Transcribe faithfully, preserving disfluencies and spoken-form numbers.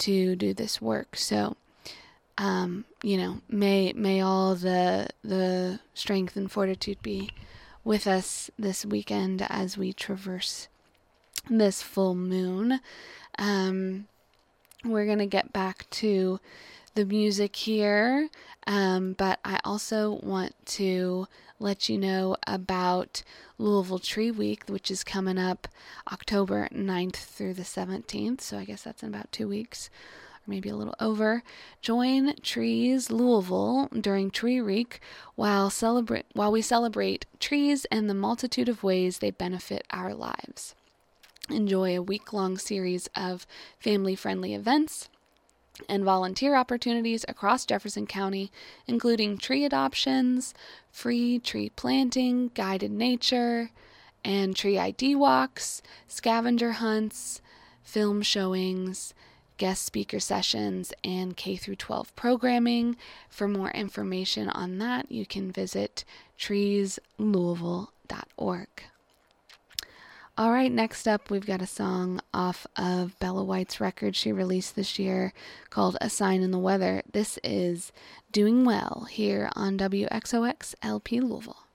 to do this work. So, um, you know, may may all the the strength and fortitude be with us this weekend as we traverse this full moon. Um, we're going to get back to the music here, um, but I also want to let you know about Louisville Tree Week, which is coming up October ninth through the seventeenth, so I guess that's in about two weeks, or maybe a little over. Join Trees Louisville during Tree Week while celebrate while we celebrate trees and the multitude of ways they benefit our lives. Enjoy a week-long series of family-friendly events and volunteer opportunities across Jefferson County, including tree adoptions, free tree planting, guided nature, and tree I D walks, scavenger hunts, film showings, guest speaker sessions, and K through twelve programming. For more information on that, you can visit trees louisville dot org. All right, next up, we've got a song off of Bella White's record she released this year called A Sign in the Weather. This is Doing Well here on W X O X L P Louisville.